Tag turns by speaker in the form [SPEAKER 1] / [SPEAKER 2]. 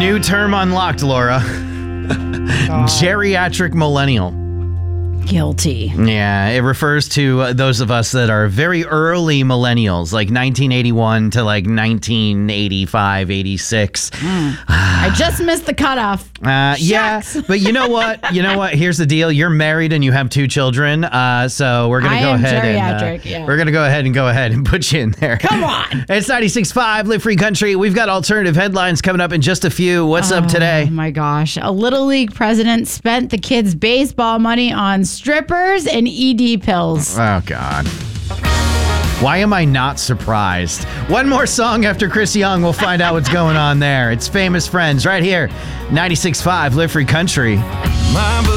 [SPEAKER 1] New term unlocked, Laura. Geriatric millennial.
[SPEAKER 2] Guilty.
[SPEAKER 1] Yeah, it refers to those of us that are very early millennials, like 1981 to like 1985, 86.
[SPEAKER 2] I just missed the cutoff.
[SPEAKER 1] Yeah, but you know what? Here's the deal. You're married and you have 2 children, so we're gonna go ahead we're gonna go ahead and put you in there.
[SPEAKER 2] Come on.
[SPEAKER 1] It's 96.5 Live Free Country. We've got alternative headlines coming up in just a few. What's up today?
[SPEAKER 2] Oh my gosh. A Little League president spent the kids' baseball money on strippers and ED pills.
[SPEAKER 1] Oh, God. Why am I not surprised? One more song after Chris Young. We'll find out what's going on there. It's Famous Friends right here. 96.5 Live Free Country.